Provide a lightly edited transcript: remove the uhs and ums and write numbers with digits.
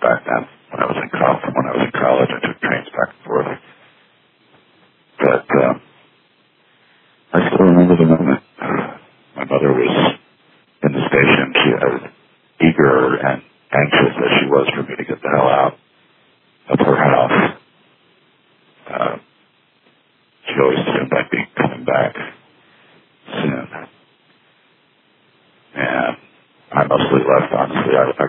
back then. When I was in college, I took trains back and forth. But I still remember the moment. My mother was in the station. She was eager and anxious as she was for me to get the hell out of her house. She always assumed I'd be coming back soon. And I mostly left, honestly. I